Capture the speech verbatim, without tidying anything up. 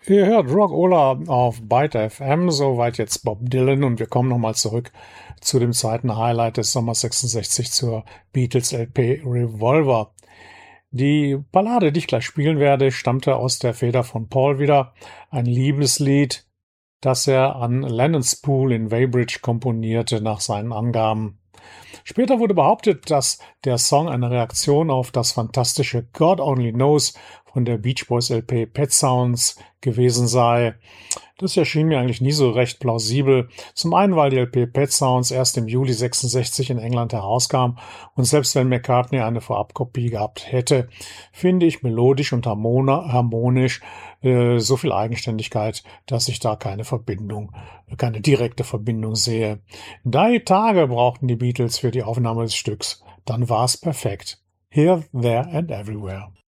Ihr hört Rock'n'Roller auf Byte F M, soweit jetzt Bob Dylan und wir kommen nochmal zurück zu dem zweiten Highlight des Sommers sechsundsechzig zur Beatles L P Revolver. Die Ballade, die ich gleich spielen werde, stammte aus der Feder von Paul wieder, ein Liebeslied, das er an Lennon's Pool in Weybridge komponierte nach seinen Angaben. Später wurde behauptet, dass der Song eine Reaktion auf das fantastische God Only Knows von der Beach Boys L P Pet Sounds gewesen sei. Das erschien mir eigentlich nie so recht plausibel. Zum einen, weil die L P Pet Sounds erst im Juli sechsundsechzig in England herauskam und selbst wenn McCartney eine Vorabkopie gehabt hätte, finde ich melodisch und harmonisch äh, so viel Eigenständigkeit, dass ich da keine Verbindung, keine direkte Verbindung sehe. Drei Tage brauchten die Beatles für die Aufnahme des Stücks. Dann war's perfekt. Here, There and Everywhere.